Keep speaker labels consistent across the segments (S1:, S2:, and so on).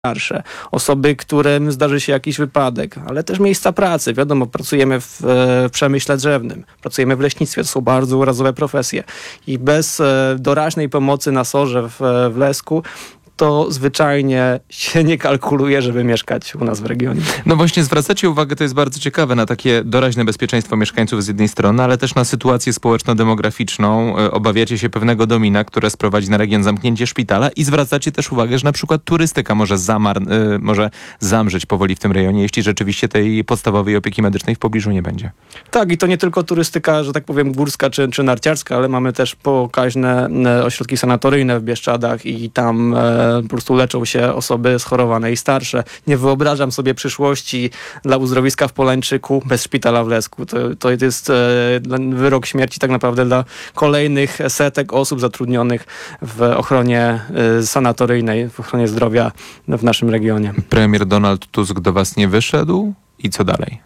S1: starsze, osoby, którym zdarzy się jakiś wypadek, ale też miejsca pracy. Wiadomo, pracujemy w przemyśle drzewnym, pracujemy w leśnictwie, to są bardzo urazowe profesje i bez doraźnej pomocy na SOR-ze w Lesku to zwyczajnie się nie kalkuluje, żeby mieszkać u nas w regionie.
S2: No właśnie zwracacie uwagę, to jest bardzo ciekawe, na takie doraźne bezpieczeństwo mieszkańców z jednej strony, ale też na sytuację społeczno-demograficzną. Obawiacie się pewnego domina, które sprowadzi na region zamknięcie szpitala i zwracacie też uwagę, że na przykład turystyka może zamrzeć powoli w tym rejonie, jeśli rzeczywiście tej podstawowej opieki medycznej w pobliżu nie będzie.
S1: Tak, i to nie tylko turystyka, że tak powiem, górska czy narciarska, ale mamy też pokaźne ośrodki sanatoryjne w Bieszczadach i tam po prostu leczą się osoby schorowane i starsze. Nie wyobrażam sobie przyszłości dla uzdrowiska w Polańczyku bez szpitala w Lesku. To jest wyrok śmierci tak naprawdę dla kolejnych setek osób zatrudnionych w ochronie sanatoryjnej, w ochronie zdrowia w naszym regionie.
S2: Premier Donald Tusk do was nie wyszedł? I co dalej?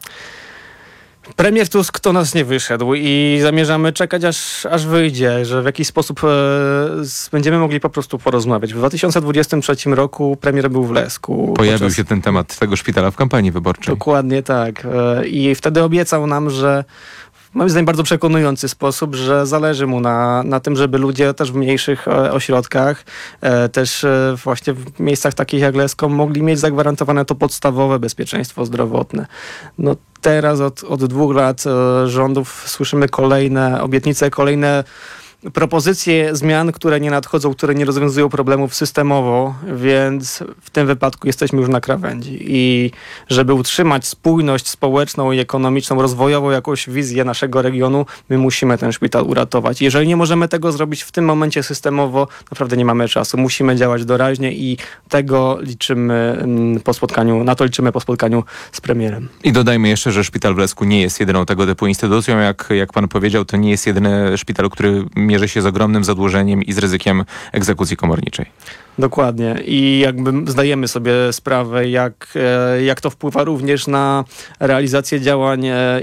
S1: Premier Tusk do nas nie wyszedł i zamierzamy czekać, aż wyjdzie, że w jakiś sposób będziemy mogli po prostu porozmawiać. W 2023 roku premier był w Lesku.
S2: Pojawił się ten temat tego szpitala w kampanii wyborczej.
S1: Dokładnie tak. I wtedy obiecał nam, że moim zdaniem bardzo przekonujący sposób, że zależy mu na tym, żeby ludzie też w mniejszych ośrodkach, też właśnie w miejscach takich jak Lesko mogli mieć zagwarantowane to podstawowe bezpieczeństwo zdrowotne. No teraz od 2 lat rządów słyszymy kolejne obietnice, kolejne propozycje zmian, które nie nadchodzą, które nie rozwiązują problemów systemowo, więc w tym wypadku jesteśmy już na krawędzi. I żeby utrzymać spójność społeczną i ekonomiczną, rozwojową jakąś wizję naszego regionu, my musimy ten szpital uratować. Jeżeli nie możemy tego zrobić w tym momencie systemowo, naprawdę nie mamy czasu. Musimy działać doraźnie i tego liczymy na to liczymy po spotkaniu z premierem.
S2: I dodajmy jeszcze, że szpital w Lesku nie jest jedyną tego typu instytucją. Jak pan powiedział, to nie jest jedyny szpital, który mierzy się z ogromnym zadłużeniem i z ryzykiem egzekucji komorniczej.
S1: Dokładnie. I jakby zdajemy sobie sprawę, jak to wpływa również na realizację działań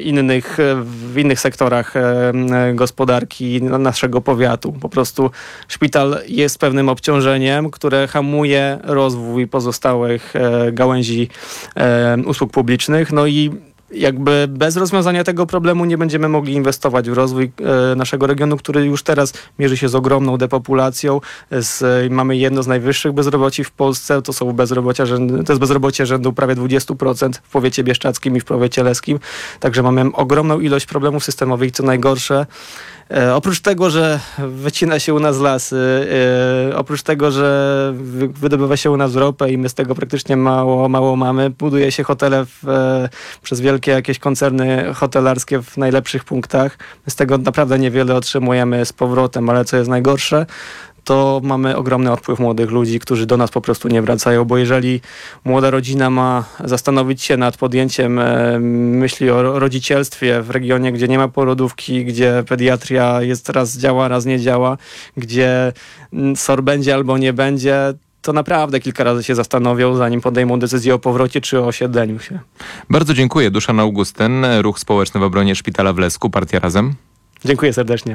S1: w innych sektorach gospodarki naszego powiatu. Po prostu szpital jest pewnym obciążeniem, które hamuje rozwój pozostałych gałęzi usług publicznych. No i jakby bez rozwiązania tego problemu nie będziemy mogli inwestować w rozwój naszego regionu, który już teraz mierzy się z ogromną depopulacją. Mamy jedno z najwyższych bezroboci w Polsce. To jest bezrobocie rzędu prawie 20% w powiecie bieszczadzkim i w powiecie leskim. Także mamy ogromną ilość problemów systemowych i co najgorsze, oprócz tego, że wycina się u nas lasy, oprócz tego, że wydobywa się u nas ropę i my z tego praktycznie mało mamy, buduje się hotele przez wielkie jakieś koncerny hotelarskie w najlepszych punktach. My z tego naprawdę niewiele otrzymujemy z powrotem, ale co jest najgorsze, to mamy ogromny odpływ młodych ludzi, którzy do nas po prostu nie wracają, bo jeżeli młoda rodzina ma zastanowić się nad podjęciem myśli o rodzicielstwie w regionie, gdzie nie ma porodówki, gdzie pediatria raz działa, raz nie działa, gdzie SOR będzie albo nie będzie, to naprawdę kilka razy się zastanowią, zanim podejmą decyzję o powrocie czy o osiedleniu się.
S2: Bardzo dziękuję. Duszan Augustyn, Ruch Społeczny w obronie Szpitala w Lesku, Partia Razem.
S1: Dziękuję serdecznie.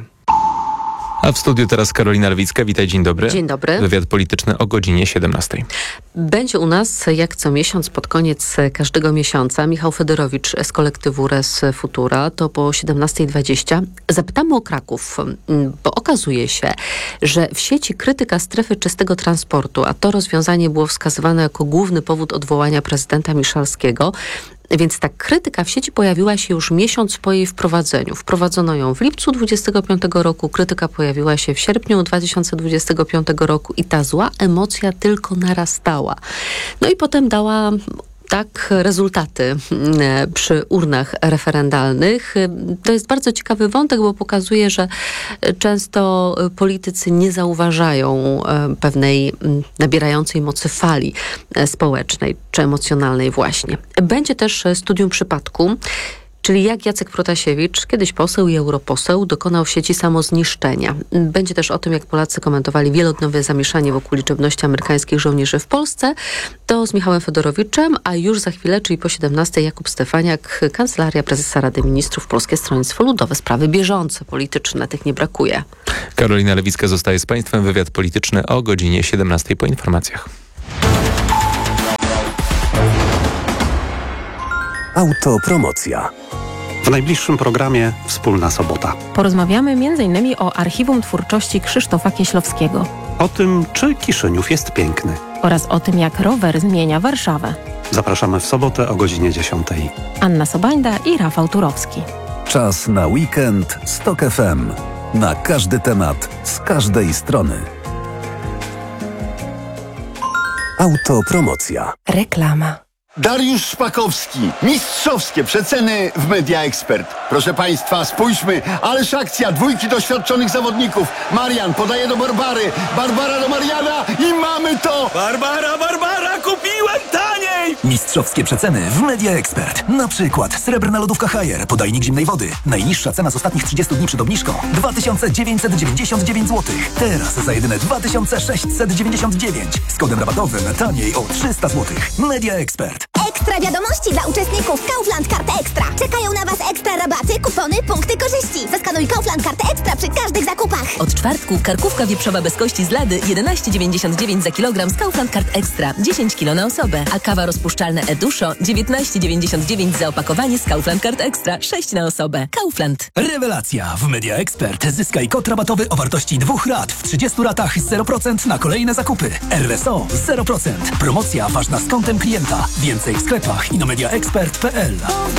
S2: A w studiu teraz Karolina Lewicka. Witaj, dzień dobry.
S3: Dzień dobry.
S2: Wywiad polityczny o godzinie 17.
S3: Będzie u nas jak co miesiąc, pod koniec każdego miesiąca, Michał Fedorowicz z kolektywu Res Futura. To po 17:20. Zapytamy o Kraków, bo okazuje się, że w sieci krytyka strefy czystego transportu, a to rozwiązanie było wskazywane jako główny powód odwołania prezydenta Miszalskiego. Więc ta krytyka w sieci pojawiła się już miesiąc po jej wprowadzeniu. Wprowadzono ją w lipcu 2025 roku, krytyka pojawiła się w sierpniu 2025 roku i ta zła emocja tylko narastała. No i potem dała rezultaty przy urnach referendalnych. To jest bardzo ciekawy wątek, bo pokazuje, że często politycy nie zauważają pewnej nabierającej mocy fali społecznej czy emocjonalnej właśnie. Będzie też studium przypadku, czyli jak Jacek Protasiewicz, kiedyś poseł i europoseł, dokonał w sieci samozniszczenia. Będzie też o tym, jak Polacy komentowali wielodniowe zamieszanie wokół liczebności amerykańskich żołnierzy w Polsce. To z Michałem Fedorowiczem, a już za chwilę, czyli po 17:00, Jakub Stefaniak, Kancelaria Prezesa Rady Ministrów, Polskie Stronnictwo Ludowe. Sprawy bieżące, polityczne, tych nie brakuje.
S2: Karolina Lewicka zostaje z Państwem. Wywiad polityczny o godzinie 17:00 po informacjach.
S4: Autopromocja.
S5: W najbliższym programie Wspólna Sobota.
S6: Porozmawiamy m.in. o archiwum twórczości Krzysztofa Kieślowskiego.
S5: O tym, czy Kiszyniów jest piękny.
S6: Oraz o tym, jak rower zmienia Warszawę.
S5: Zapraszamy w sobotę o godzinie 10.
S6: Anna Sobańda i Rafał Turowski.
S4: Czas na weekend z TOK FM. Na każdy temat, z każdej strony. Autopromocja.
S6: Reklama.
S7: Dariusz Szpakowski. Mistrzowskie przeceny w Media Expert. Proszę Państwa, spójrzmy. Ależ akcja. Dwójki doświadczonych zawodników. Marian podaje do Barbary. Barbara do Mariana i mamy to!
S8: Barbara, kupiłem taniej!
S9: Mistrzowskie przeceny w Media Expert. Na przykład srebrna lodówka Haier, podajnik zimnej wody. Najniższa cena z ostatnich 30 dni przed obniżką 2999 zł. Teraz za jedyne 2699. Z kodem rabatowym taniej o 300 zł. Media Expert.
S10: Ekstra wiadomości dla uczestników Kaufland Karty Ekstra. Czekają na Was ekstra rabaty, kupony, punkty korzyści. Zaskanuj Kaufland Kartę Ekstra przy każdych zakupach.
S11: Od czwartku karkówka wieprzowa bez kości z lady 11,99 za kilogram z Kaufland Kart Ekstra, 10 kg na osobę. A kawa rozpuszczalna Eduszo 19,99 za opakowanie z Kaufland Kart Ekstra, 6 na osobę. Kaufland.
S9: Rewelacja! W Media Expert zyskaj kod rabatowy o wartości 2 rat w 30 ratach 0% na kolejne zakupy. RSO 0%. Promocja ważna z kontem klienta. Więcej w sklepach i na mediaexpert.pl.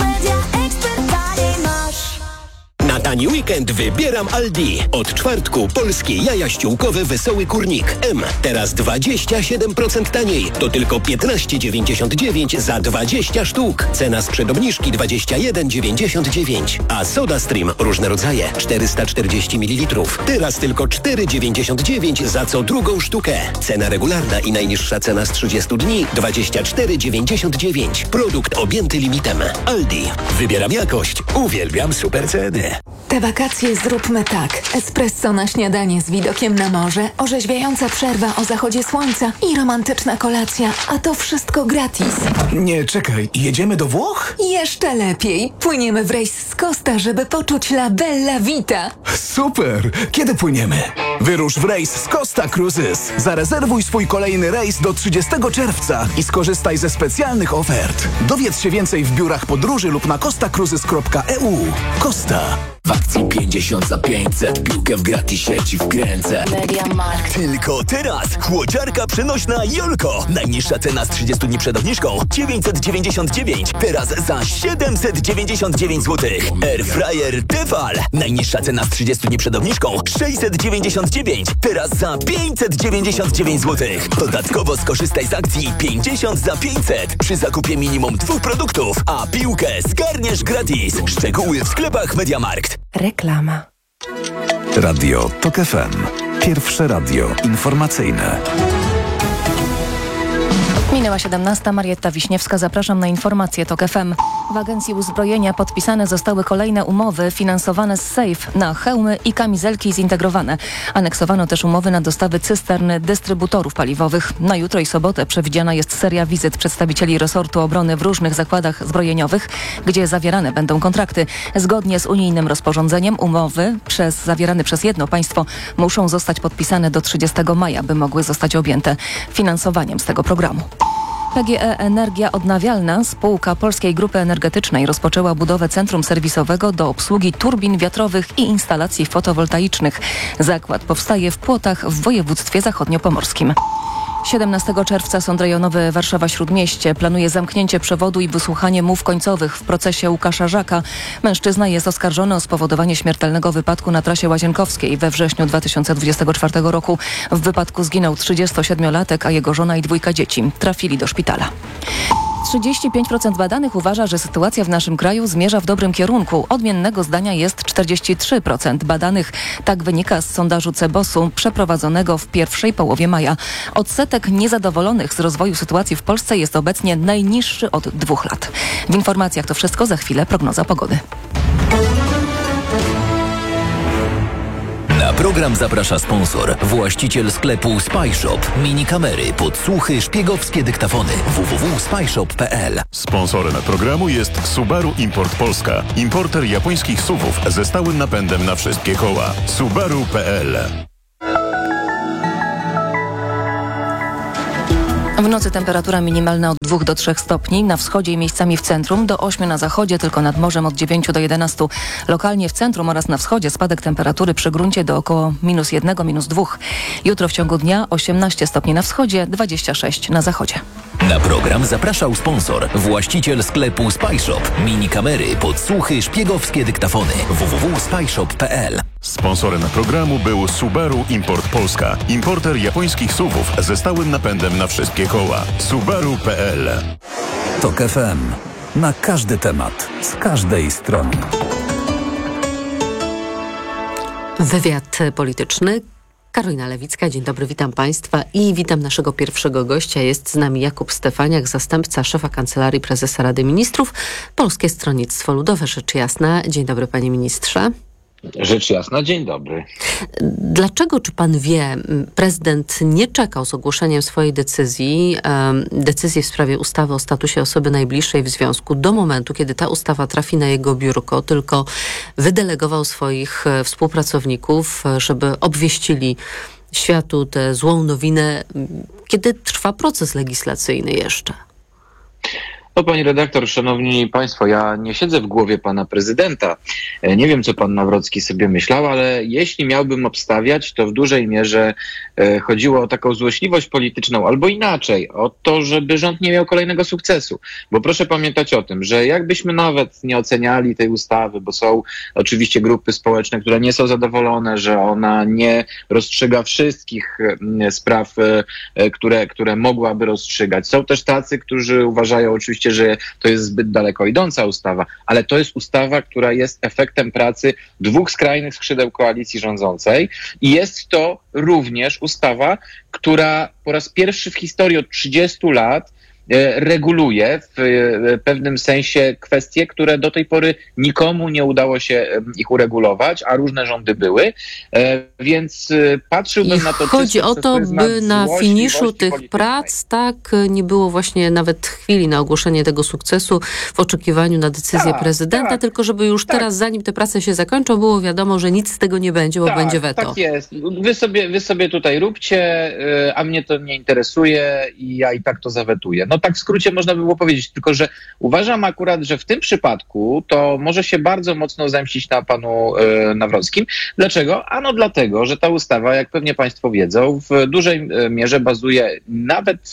S12: Na tani weekend wybieram Aldi. Od czwartku polskie jaja ściółkowe Wesoły Kurnik M. Teraz 27% taniej. To tylko 15,99 za 20 sztuk. Cena sprzed obniżki 21,99. A SodaStream różne rodzaje 440 ml. Teraz tylko 4,99 za co drugą sztukę. Cena regularna i najniższa cena z 30 dni 24,99. Produkt objęty limitem. Aldi. Wybieram jakość. Uwielbiam super ceny.
S13: Te wakacje zróbmy tak. Espresso na śniadanie z widokiem na morze, orzeźwiająca przerwa o zachodzie słońca i romantyczna kolacja. A to wszystko gratis.
S9: Nie, czekaj. Jedziemy do Włoch?
S13: Jeszcze lepiej. Płyniemy w rejs z Costa, żeby poczuć la bella vita.
S9: Super! Kiedy płyniemy? Wyrusz w rejs z Costa Cruises. Zarezerwuj swój kolejny rejs do 30 czerwca i skorzystaj ze specjalnych ofert. Dowiedz się więcej w biurach podróży lub na costacruises.eu. Costa.
S14: W akcji 50 za 500, piłkę w gratisie ci wkręcę.
S15: MediaMarkt.
S14: Tylko teraz chłodziarka przenośna Jolko. Najniższa cena z 30 dni przed obniżką 999. Teraz za 799 zł. Airfryer Tefal. Najniższa cena z 30 dni przed obniżką 699. Teraz za 599 zł. Dodatkowo skorzystaj z akcji 50 za 500 przy zakupie minimum 2 produktów, a piłkę zgarniesz gratis. Szczegóły w sklepach MediaMarkt.
S13: Reklama.
S4: Radio TOK FM. Pierwsze radio informacyjne.
S16: Minęła 17. Marietta Wiśniewska. Zapraszam na informacje TOK FM. W Agencji Uzbrojenia podpisane zostały kolejne umowy finansowane z SAFE na hełmy i kamizelki zintegrowane. Aneksowano też umowy na dostawy cystern dystrybutorów paliwowych. Na jutro i sobotę przewidziana jest seria wizyt przedstawicieli resortu obrony w różnych zakładach zbrojeniowych, gdzie zawierane będą kontrakty. Zgodnie z unijnym rozporządzeniem umowy zawierane przez jedno państwo muszą zostać podpisane do 30 maja, by mogły zostać objęte finansowaniem z tego programu. PGE Energia Odnawialna, spółka Polskiej Grupy Energetycznej, rozpoczęła budowę centrum serwisowego do obsługi turbin wiatrowych i instalacji fotowoltaicznych. Zakład powstaje w Płotach w województwie zachodniopomorskim. 17 czerwca Sąd Rejonowy Warszawa-Śródmieście planuje zamknięcie przewodu i wysłuchanie mów końcowych w procesie Łukasza Żaka. Mężczyzna jest oskarżony o spowodowanie śmiertelnego wypadku na trasie Łazienkowskiej we wrześniu 2024 roku. W wypadku zginął 37-latek, a jego żona i 2 dzieci trafili do szpitala. 35% badanych uważa, że sytuacja w naszym kraju zmierza w dobrym kierunku. Odmiennego zdania jest 43% badanych. Tak wynika z sondażu CBOS-u przeprowadzonego w pierwszej połowie maja. Odsetek niezadowolonych z rozwoju sytuacji w Polsce jest obecnie najniższy od 2 lat. W informacjach to wszystko, za chwilę prognoza pogody.
S14: Na program zaprasza sponsor, właściciel sklepu SpyShop. Minikamery, podsłuchy, szpiegowskie dyktafony. www.spyshop.pl.
S17: Sponsorem programu jest Subaru Import Polska. Importer japońskich SUV-ów ze stałym napędem na wszystkie koła. Subaru.pl.
S16: W nocy temperatura minimalna od 2 do 3 stopni, na wschodzie i miejscami w centrum, do 8 na zachodzie, tylko nad morzem od 9 do 11. Lokalnie w centrum oraz na wschodzie spadek temperatury przy gruncie do około -1, -2. Jutro w ciągu dnia 18 stopni na wschodzie, 26 na zachodzie.
S14: Na program zapraszał sponsor, właściciel sklepu SpyShop. Mini kamery, podsłuchy, szpiegowskie dyktafony. www.spyshop.pl.
S17: Sponsorem programu był Subaru Import Polska. Importer japońskich SUV-ów ze stałym napędem na wszystkie koła. Subaru.pl.
S4: TOK FM. Na każdy temat, z każdej strony.
S3: Wywiad polityczny. Karolina Lewicka, dzień dobry, witam Państwa i witam naszego pierwszego gościa. Jest z nami Jakub Stefaniak, zastępca szefa Kancelarii Prezesa Rady Ministrów, Polskie Stronnictwo Ludowe, rzecz jasna. Dzień dobry, panie ministrze.
S15: Rzecz jasna, dzień dobry.
S3: Dlaczego, czy pan wie, prezydent nie czekał z ogłoszeniem swojej decyzji w sprawie ustawy o statusie osoby najbliższej w związku do momentu, kiedy ta ustawa trafi na jego biurko, tylko wydelegował swoich współpracowników, żeby obwieścili światu tę złą nowinę, kiedy trwa proces legislacyjny jeszcze?
S15: No, pani redaktor, szanowni państwo, ja nie siedzę w głowie pana prezydenta. Nie wiem, co pan Nawrocki sobie myślał, ale jeśli miałbym obstawiać, to w dużej mierze chodziło o taką złośliwość polityczną, albo inaczej, o to, żeby rząd nie miał kolejnego sukcesu. Bo proszę pamiętać o tym, że jakbyśmy nawet nie oceniali tej ustawy, bo są oczywiście grupy społeczne, które nie są zadowolone, że ona nie rozstrzyga wszystkich spraw, które mogłaby rozstrzygać. Są też tacy, którzy uważają oczywiście, że to jest zbyt daleko idąca ustawa, ale to jest ustawa, która jest efektem pracy dwóch skrajnych skrzydeł koalicji rządzącej i jest to również ustawa, która po raz pierwszy w historii od 30 lat reguluje w pewnym sensie kwestie, które do tej pory nikomu nie udało się ich uregulować, a różne rządy były, więc patrzyłbym na to...
S3: Chodzi o to, by na finiszu tych prac nie było właśnie nawet chwili na ogłoszenie tego sukcesu w oczekiwaniu na decyzję prezydenta, tylko żeby już teraz, zanim te prace się zakończą, było wiadomo, że nic z tego nie będzie, bo będzie weto.
S15: Tak jest. Wy sobie tutaj róbcie, a mnie to nie interesuje i ja i tak to zawetuję. No tak w skrócie można by było powiedzieć, tylko że uważam akurat, że w tym przypadku to może się bardzo mocno zemścić na panu Nawrockim. Dlaczego? Ano dlatego, że ta ustawa, jak pewnie państwo wiedzą, w dużej mierze bazuje nawet,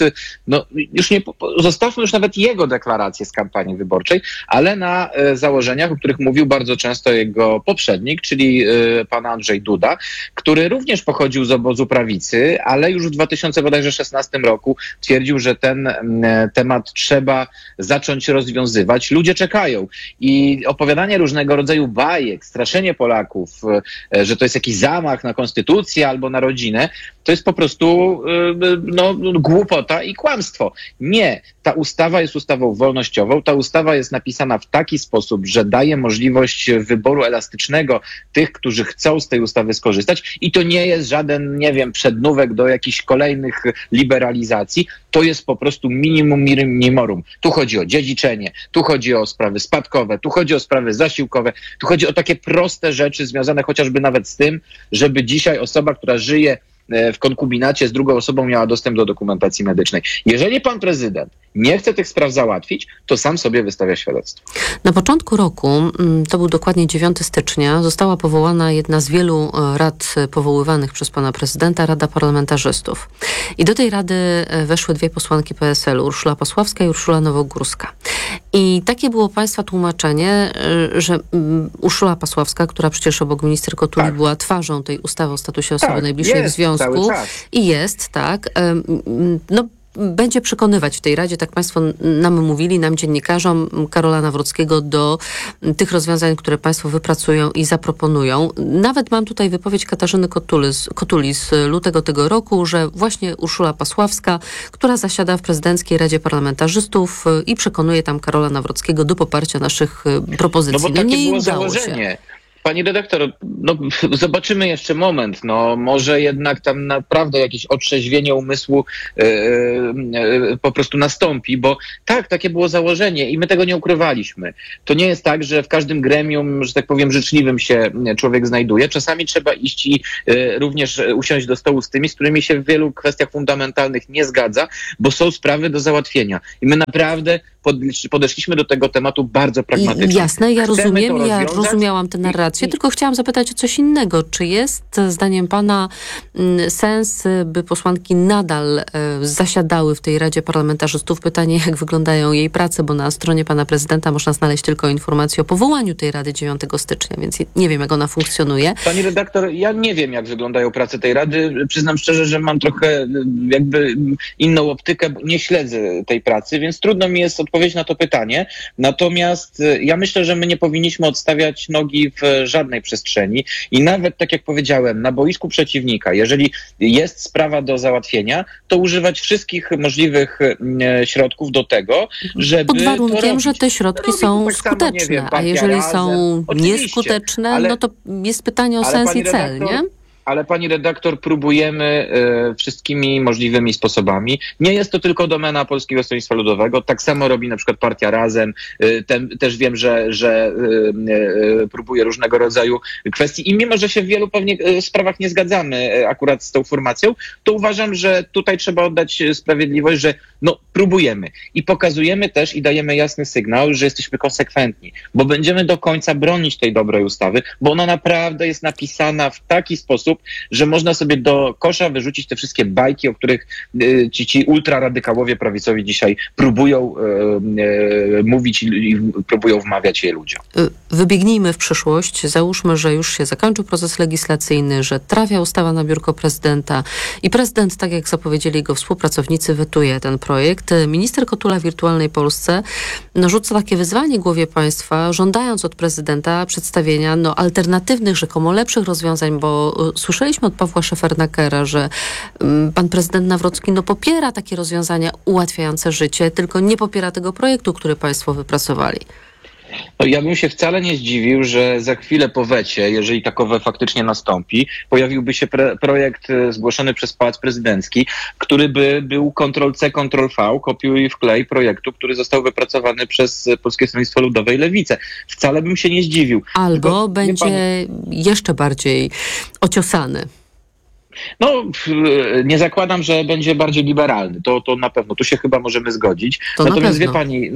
S15: zostawmy już nawet jego deklarację z kampanii wyborczej, ale na założeniach, o których mówił bardzo często jego poprzednik, czyli pan Andrzej Duda, który również pochodził z obozu prawicy, ale już w 2016 roku twierdził, że ten temat trzeba zacząć rozwiązywać. Ludzie czekają i opowiadanie różnego rodzaju bajek, straszenie Polaków, że to jest jakiś zamach na konstytucję albo na rodzinę, to jest po prostu głupota i kłamstwo. Nie. Ta ustawa jest ustawą wolnościową. Ta ustawa jest napisana w taki sposób, że daje możliwość wyboru elastycznego tych, którzy chcą z tej ustawy skorzystać i to nie jest żaden, przednówek do jakichś kolejnych liberalizacji. To jest po prostu minimum minimorum. Tu chodzi o dziedziczenie, tu chodzi o sprawy spadkowe, tu chodzi o sprawy zasiłkowe, tu chodzi o takie proste rzeczy związane chociażby nawet z tym, żeby dzisiaj osoba, która żyje w konkubinacie z drugą osobą miała dostęp do dokumentacji medycznej. Jeżeli pan prezydent nie chce tych spraw załatwić, to sam sobie wystawia świadectwo.
S3: Na początku roku, to był dokładnie 9 stycznia, została powołana jedna z wielu rad powoływanych przez pana prezydenta, Rada Parlamentarzystów. I do tej rady weszły dwie posłanki PSL-u, Urszula Pasławska i Urszula Nowogórska. I takie było państwa tłumaczenie, że Urszula Pasławska, która przecież obok minister Kotuli była twarzą tej ustawy o statusie osoby najbliższej w związku i jest, będzie przekonywać w tej Radzie, tak państwo nam mówili, nam dziennikarzom, Karola Nawrockiego do tych rozwiązań, które państwo wypracują i zaproponują. Nawet mam tutaj wypowiedź Katarzyny Kotuli z lutego tego roku, że właśnie Urszula Pasławska, która zasiada w prezydenckiej Radzie Parlamentarzystów i przekonuje tam Karola Nawrockiego do poparcia naszych propozycji.
S15: No bo takie było założenie. Pani redaktor, no zobaczymy jeszcze moment. No może jednak tam naprawdę jakieś otrzeźwienie umysłu po prostu nastąpi, bo tak, takie było założenie i my tego nie ukrywaliśmy. To nie jest tak, że w każdym gremium, że tak powiem, życzliwym się człowiek znajduje. Czasami trzeba iść i również usiąść do stołu z tymi, z którymi się w wielu kwestiach fundamentalnych nie zgadza, bo są sprawy do załatwienia. I my naprawdę podeszliśmy do tego tematu bardzo pragmatycznie.
S3: Jasne, ja rozumiem, ja rozumiałam tę narrację,
S15: I
S3: tylko chciałam zapytać o coś innego. Czy jest, zdaniem pana, sens, by posłanki nadal zasiadały w tej Radzie Parlamentarzystów? Pytanie, jak wyglądają jej prace, bo na stronie pana prezydenta można znaleźć tylko informację o powołaniu tej Rady 9 stycznia, więc nie wiem, jak ona funkcjonuje.
S15: Pani redaktor, ja nie wiem, jak wyglądają prace tej Rady. Przyznam szczerze, że mam trochę jakby inną optykę, bo nie śledzę tej pracy, więc trudno mi jest odpowiedzieć na to pytanie. Natomiast ja myślę, że my nie powinniśmy odstawiać nogi w żadnej przestrzeni i nawet, tak jak powiedziałem, na boisku przeciwnika, jeżeli jest sprawa do załatwienia, to używać wszystkich możliwych środków do tego, żeby
S3: pod warunkiem,
S15: to robić.
S3: że te środki są
S15: tak samo,
S3: skuteczne,
S15: nie wiem,
S3: a jeżeli
S15: Razem,
S3: są nieskuteczne, no to jest pytanie o sens i cel, nie?
S15: Ale pani redaktor, próbujemy wszystkimi możliwymi sposobami. Nie jest to tylko domena Polskiego Stronnictwa Ludowego. Tak samo robi na przykład Partia Razem. Też wiem, że próbuje różnego rodzaju kwestii. I mimo, że się w wielu pewnie sprawach nie zgadzamy akurat z tą formacją, to uważam, że tutaj trzeba oddać sprawiedliwość, że no próbujemy. I pokazujemy też i dajemy jasny sygnał, że jesteśmy konsekwentni, bo będziemy do końca bronić tej dobrej ustawy, bo ona naprawdę jest napisana w taki sposób, że można sobie do kosza wyrzucić te wszystkie bajki, o których ci ultraradykałowie prawicowi dzisiaj próbują mówić i próbują wmawiać je ludziom.
S3: Wybiegnijmy w przyszłość. Załóżmy, że już się zakończył proces legislacyjny, że trafia ustawa na biurko prezydenta i prezydent, tak jak zapowiedzieli jego współpracownicy, wetuje ten projekt. Minister Kotula w Wirtualnej Polsce rzuca takie wyzwanie głowie państwa, żądając od prezydenta przedstawienia alternatywnych, rzekomo lepszych rozwiązań, bo słyszeliśmy od Pawła Szefernakera, że pan prezydent Nawrocki popiera takie rozwiązania ułatwiające życie, tylko nie popiera tego projektu, który państwo wypracowali.
S15: No, ja bym się wcale nie zdziwił, że za chwilę po wecie, jeżeli takowe faktycznie nastąpi, pojawiłby się projekt zgłoszony przez Pałac Prezydencki, który by był Ctrl-C, Ctrl-V, kopiuj i wklej projektu, który został wypracowany przez Polskie Stronnictwo Ludowe i Lewicę. Wcale bym się nie zdziwił.
S3: Albo tylko będzie jeszcze bardziej ociosany.
S15: No, nie zakładam, że będzie bardziej liberalny. To na pewno. Tu się chyba możemy zgodzić. Natomiast wie pani,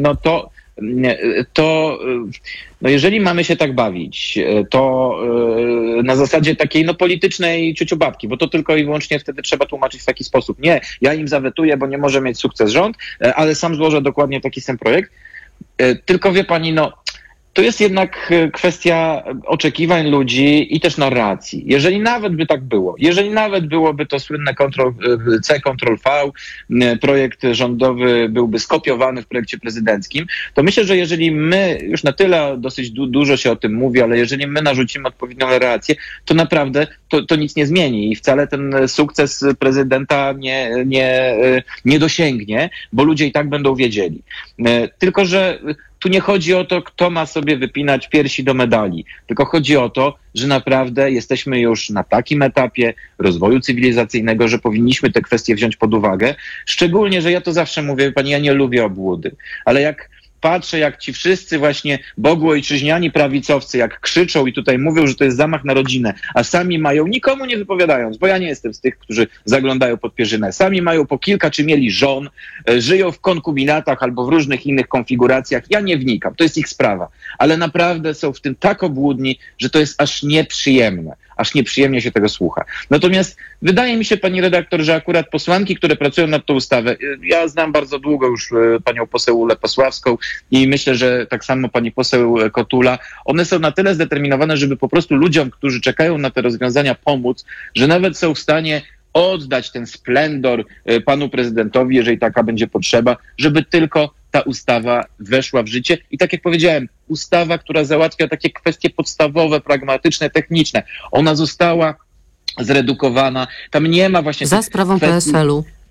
S15: jeżeli mamy się tak bawić, to na zasadzie takiej politycznej ciuciubabki, bo to tylko i wyłącznie wtedy trzeba tłumaczyć w taki sposób. Nie, ja im zawetuję, bo nie może mieć sukces rząd, ale sam złożę dokładnie taki sam projekt. Tylko wie pani, to jest jednak kwestia oczekiwań ludzi i też narracji. Jeżeli nawet by tak było, jeżeli nawet byłoby to słynne Ctrl-C, Ctrl-V, projekt rządowy byłby skopiowany w projekcie prezydenckim, to myślę, że jeżeli my, już na tyle dosyć dużo się o tym mówi, ale jeżeli my narzucimy odpowiednią narrację, to naprawdę to nic nie zmieni i wcale ten sukces prezydenta nie dosięgnie, bo ludzie i tak będą wiedzieli. Tylko że tu nie chodzi o to, kto ma sobie wypinać piersi do medali, tylko chodzi o to, że naprawdę jesteśmy już na takim etapie rozwoju cywilizacyjnego, że powinniśmy te kwestie wziąć pod uwagę. Szczególnie, że ja to zawsze mówię, pani, ja nie lubię obłudy, ale jak patrzę, jak ci wszyscy właśnie boguojczyźniani prawicowcy, jak krzyczą i tutaj mówią, że to jest zamach na rodzinę, a sami mają, nikomu nie wypowiadając, bo ja nie jestem z tych, którzy zaglądają pod pierzynę, sami mają po kilka czy mieli żon, żyją w konkubinatach albo w różnych innych konfiguracjach, ja nie wnikam, to jest ich sprawa, ale naprawdę są w tym tak obłudni, że to jest aż nieprzyjemne, aż nieprzyjemnie się tego słucha. Natomiast wydaje mi się, pani redaktor, że akurat posłanki, które pracują nad tą ustawą, ja znam bardzo długo już panią poseł Ulę Pasławską i myślę, że tak samo pani poseł Kotula, one są na tyle zdeterminowane, żeby po prostu ludziom, którzy czekają na te rozwiązania, pomóc, że nawet są w stanie oddać ten splendor panu prezydentowi, jeżeli taka będzie potrzeba, żeby tylko ta ustawa weszła w życie. I tak jak powiedziałem, ustawa, która załatwia takie kwestie podstawowe, pragmatyczne, techniczne, ona została zredukowana. Tam nie ma właśnie...
S3: Za sprawą PSL-u.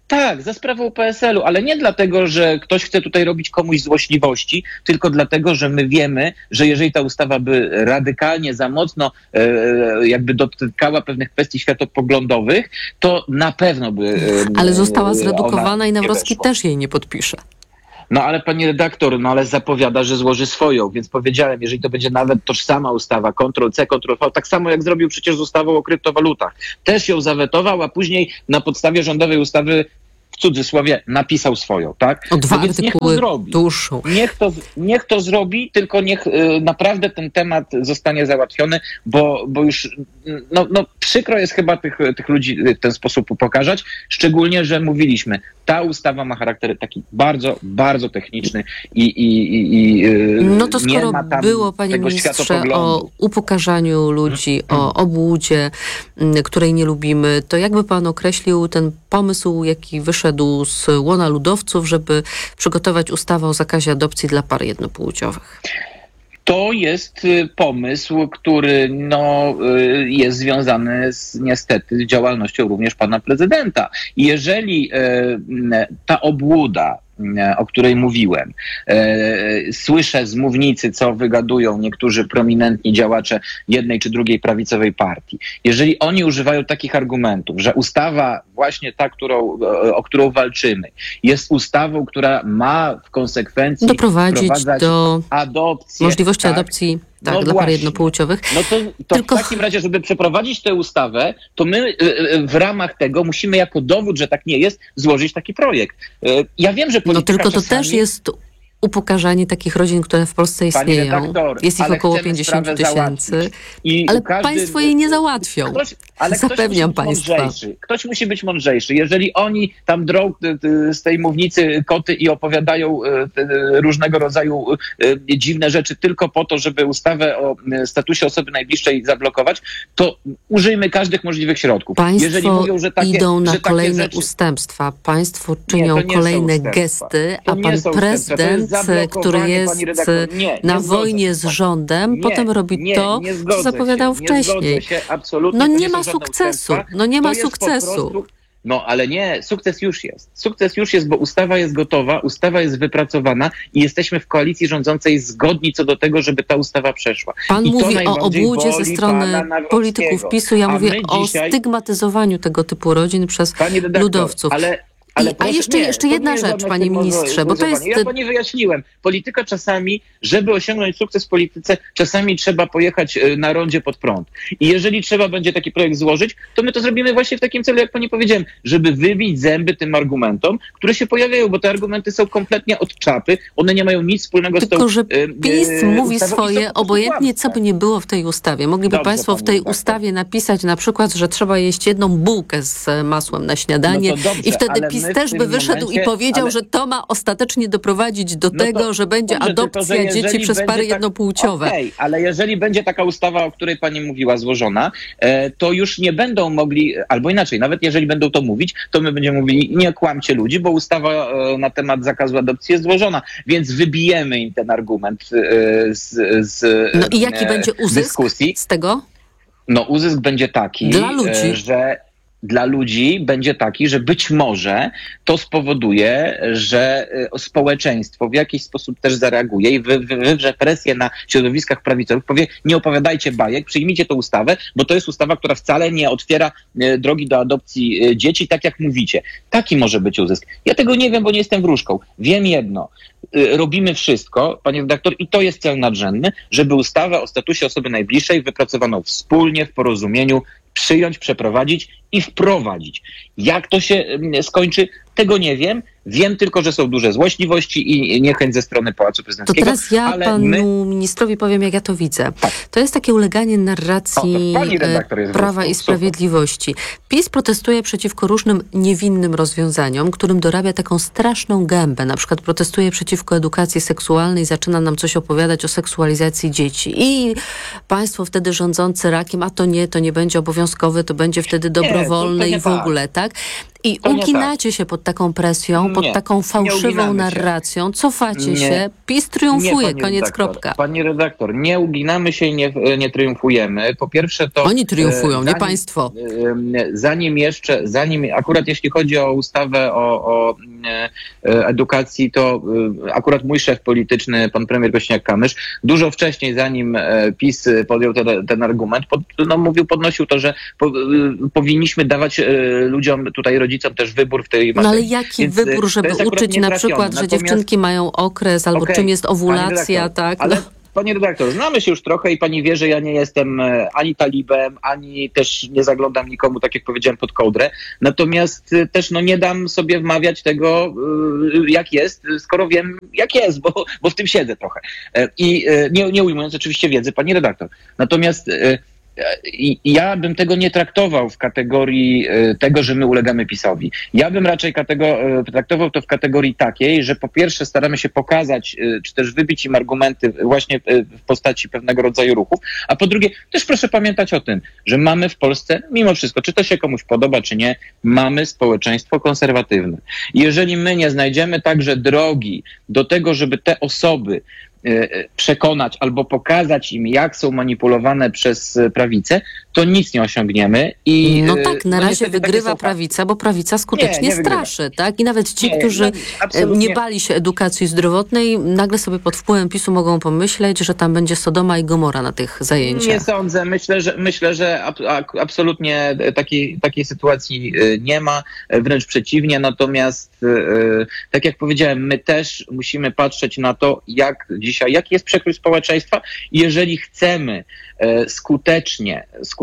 S15: Tak, za sprawą PSL-u, ale nie dlatego, że ktoś chce tutaj robić komuś złośliwości, tylko dlatego, że my wiemy, że jeżeli ta ustawa by radykalnie za mocno jakby dotykała pewnych kwestii światopoglądowych, to na pewno by...
S3: Ale została zredukowana i Nawrocki też jej nie podpisze.
S15: No ale pani redaktor, ale zapowiada, że złoży swoją, więc powiedziałem, jeżeli to będzie nawet tożsama ustawa, Ctrl-C, Ctrl-V, tak samo jak zrobił przecież z ustawą o kryptowalutach. Też ją zawetował, a później na podstawie rządowej ustawy w cudzysłowie napisał swoją, tak?
S3: O 2 artykuły dłuższą.
S15: Niech to zrobi, tylko niech naprawdę ten temat zostanie załatwiony, bo już przykro jest chyba tych ludzi w ten sposób upokarzać, szczególnie, że mówiliśmy, ta ustawa ma charakter taki bardzo, bardzo techniczny i
S3: no to skoro było, panie ministrze, o upokarzaniu ludzi, o obłudzie, której nie lubimy, to jakby pan określił ten pomysł, jaki wyszedł z łona ludowców, żeby przygotować ustawę o zakazie adopcji dla par jednopłciowych?
S15: To jest pomysł, który jest związany niestety z działalnością również pana prezydenta. Jeżeli ta obłuda, o której mówiłem, słyszę z mównicy, co wygadują niektórzy prominentni działacze jednej czy drugiej prawicowej partii. Jeżeli oni używają takich argumentów, że ustawa właśnie ta, o którą walczymy, jest ustawą, która ma w konsekwencji
S3: doprowadzić do
S15: adopcji,
S3: możliwości adopcji dla par jednopłciowych.
S15: No to tylko w takim razie, żeby przeprowadzić tę ustawę, to my w ramach tego musimy jako dowód, że tak nie jest, złożyć taki projekt. Ja wiem, że polityka
S3: tylko to
S15: czasami...
S3: też jest upokarzanie takich rodzin, które w Polsce istnieją.
S15: Redaktor,
S3: jest ich około 50 000. Ale państwo jej nie załatwią. Zapewniam państwa.
S15: Ktoś musi być mądrzejszy. Jeżeli oni tam drą z tej mównicy koty i opowiadają różnego rodzaju dziwne rzeczy tylko po to, żeby ustawę o statusie osoby najbliższej zablokować, to użyjmy każdych możliwych środków.
S3: Państwo
S15: jeżeli mówią, że
S3: idą na kolejne ustępstwa. Państwo czynią kolejne gesty, a pan prezydent, który jest na wojnie z rządem, potem robi to, co zapowiadał wcześniej. Nie ma sukcesu. Nie ma sukcesu.
S15: Ale nie, sukces już jest. Sukces już jest, bo ustawa jest gotowa, ustawa jest wypracowana i jesteśmy w koalicji rządzącej zgodni co do tego, żeby ta ustawa przeszła.
S3: Pan mówi o obłudzie ze strony polityków PiS-u, ja mówię o stygmatyzowaniu tego typu rodzin przez ludowców. A jeszcze jedna rzecz, panie ministrze, bo to jest...
S15: Ja pani wyjaśniłem. Polityka czasami, żeby osiągnąć sukces w polityce, czasami trzeba pojechać na rondzie pod prąd. I jeżeli trzeba będzie taki projekt złożyć, to my to zrobimy właśnie w takim celu, jak pani powiedziałem, żeby wybić zęby tym argumentom, które się pojawiają, bo te argumenty są kompletnie od czapy, one nie mają nic wspólnego z tą...
S3: Tylko, że PiS mówi swoje, obojętnie co by nie było w tej ustawie. Mogliby państwo w tej ustawie napisać na przykład, że trzeba jeść jedną bułkę z masłem na śniadanie i wtedy PiS też by wyszedł i powiedział, że to ma ostatecznie doprowadzić do tego, że będzie adopcja dzieci przez pary jednopłciowe.
S15: Okej, ale jeżeli będzie taka ustawa, o której pani mówiła, złożona, to już nie będą mogli, albo inaczej, nawet jeżeli będą to mówić, to my będziemy mówili, nie kłamcie ludzi, bo ustawa na temat zakazu adopcji jest złożona, więc wybijemy im ten argument z
S3: i jaki będzie uzysk dyskusji z tego?
S15: Uzysk będzie taki, dla ludzi będzie taki, że być może to spowoduje, że społeczeństwo w jakiś sposób też zareaguje i wywrze presję na środowiskach prawicowych, powie, nie opowiadajcie bajek, przyjmijcie tę ustawę, bo to jest ustawa, która wcale nie otwiera drogi do adopcji dzieci, tak jak mówicie. Taki może być uzysk. Ja tego nie wiem, bo nie jestem wróżką. Wiem jedno. Robimy wszystko, panie redaktor, i to jest cel nadrzędny, żeby ustawę o statusie osoby najbliższej wypracowaną wspólnie, w porozumieniu, przyjąć, przeprowadzić i wprowadzić. Jak to się skończy, tego nie wiem. Wiem tylko, że są duże złośliwości i niechęć ze strony Pałacu Prezydenckiego.
S3: To teraz ja panu ministrowi powiem, jak ja to widzę. To jest takie uleganie narracji Prawa i Sprawiedliwości. PiS protestuje przeciwko różnym niewinnym rozwiązaniom, którym dorabia taką straszną gębę. Na przykład protestuje przeciwko edukacji seksualnej, zaczyna nam coś opowiadać o seksualizacji dzieci. I państwo wtedy rządzący rakiem, a to nie będzie obowiązkowe, to będzie wtedy dobrowolne i w ogóle, tak? I uginacie się pod taką presją, pod taką fałszywą narracją, cofacie się, PiS triumfuje, koniec, kropka.
S15: Pani redaktor, nie uginamy się i nie triumfujemy. Po pierwsze to...
S3: Oni triumfują, nie państwo.
S15: Zanim akurat jeśli chodzi o ustawę o edukacji, to akurat mój szef polityczny, pan premier Kosiniak-Kamysz, dużo wcześniej, zanim PiS podjął ten argument, podnosił to, że powinniśmy dawać ludziom, tutaj rodzicom też wybór w tej materii.
S3: No ale jaki wybór, żeby uczyć na przykład, że dziewczynki mają okres, albo czym jest owulacja, tak?
S15: Ale pani redaktor, znamy się już trochę i pani wie, że ja nie jestem ani talibem, ani też nie zaglądam nikomu, tak jak powiedziałem, pod kołdrę. Natomiast też nie dam sobie wmawiać tego, jak jest, skoro wiem, jak jest, bo w tym siedzę trochę. I nie ujmując oczywiście wiedzy pani redaktor. Natomiast ja bym tego nie traktował w kategorii tego, że my ulegamy PiS-owi. Ja bym raczej traktował to w kategorii takiej, że po pierwsze staramy się pokazać, czy też wybić im argumenty właśnie w postaci pewnego rodzaju ruchów, a po drugie też proszę pamiętać o tym, że mamy w Polsce, mimo wszystko, czy to się komuś podoba, czy nie, mamy społeczeństwo konserwatywne. I jeżeli my nie znajdziemy także drogi do tego, żeby te osoby przekonać albo pokazać im, jak są manipulowane przez prawicę, to nic nie osiągniemy. I,
S3: na razie wygrywa prawica, bo prawica skutecznie straszy, tak? I nawet ci, którzy nie bali się edukacji zdrowotnej, nagle sobie pod wpływem PiS-u mogą pomyśleć, że tam będzie Sodoma i Gomora na tych zajęciach.
S15: Nie sądzę. Myślę, że absolutnie takiej sytuacji nie ma. Wręcz przeciwnie. Natomiast, tak jak powiedziałem, my też musimy patrzeć na to, jaki jest przekrój społeczeństwa i jeżeli chcemy skutecznie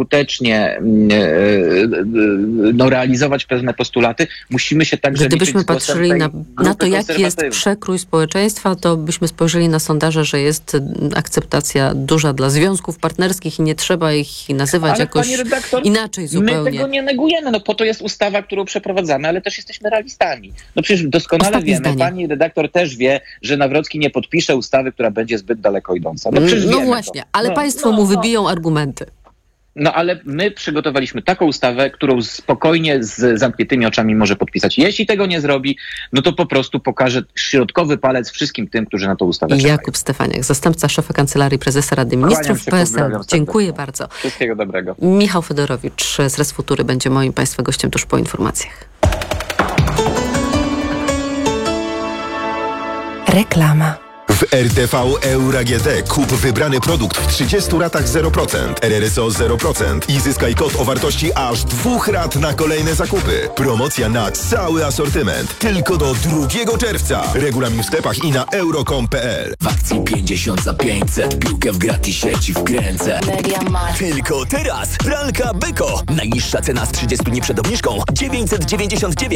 S15: realizować pewne postulaty, musimy się także
S3: gdybyśmy patrzyli na to, jaki jest przekrój społeczeństwa, to byśmy spojrzeli na sondaże, że jest akceptacja duża dla związków partnerskich i nie trzeba ich nazywać jakoś inaczej zupełnie.
S15: My tego nie negujemy, po to jest ustawa, którą przeprowadzamy, ale też jesteśmy realistami. Przecież doskonale wiemy, pani redaktor też wie, że Nawrocki nie podpisze ustawy, która będzie zbyt daleko idąca.
S3: Właśnie, ale państwo mu wybiją argumenty.
S15: Ale my przygotowaliśmy taką ustawę, którą spokojnie z zamkniętymi oczami może podpisać. Jeśli tego nie zrobi, to po prostu pokaże środkowy palec wszystkim tym, którzy na tą ustawę czekają.
S3: Jakub Stefaniak, zastępca szefa Kancelarii Prezesa Rady Ministrów PSL. Dziękuję bardzo.
S15: Wszystkiego dobrego.
S3: Michał Fedorowicz z Resfutury będzie moim państwa gościem tuż po informacjach.
S18: Reklama. W RTV Euro AGD kup wybrany produkt w 30 ratach 0%, RRSO 0% i zyskaj kod o wartości aż 2 rat na kolejne zakupy. Promocja na cały asortyment. Tylko do 2 czerwca. Regulamin w sklepach i na euro.com.pl.
S14: W akcji 50 za 500. Piłkę w gratisie ci wkręcę. Tylko teraz. Pralka Beko. Najniższa cena z 30 dni przed obniżką 999.